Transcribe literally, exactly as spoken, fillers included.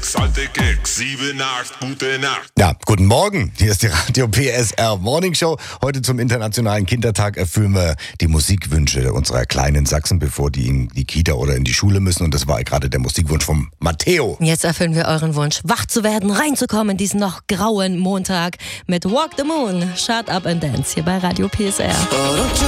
sechs, alte Keks, sieben, acht, gute Nacht. Ja, guten Morgen. Hier ist die Radio P S R Morning Show. Heute zum Internationalen Kindertag erfüllen wir die Musikwünsche unserer kleinen Sachsen, bevor die in die Kita oder in die Schule müssen. Und das war gerade der Musikwunsch vom Matteo. Jetzt erfüllen wir euren Wunsch, wach zu werden, reinzukommen diesen noch grauen Montag mit Walk the Moon, Shut Up and Dance hier bei Radio P S R.